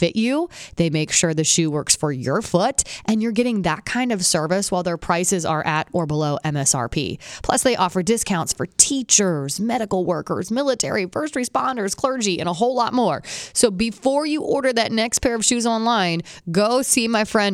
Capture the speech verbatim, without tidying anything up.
fit you. They make sure the shoe works for your foot, and you're getting that kind of service while their prices are at or below M S R P. Plus, they offer discounts for teachers, medical workers, military, first responders, clergy, and a whole lot more. So before you order that next pair of shoes online, go see my friend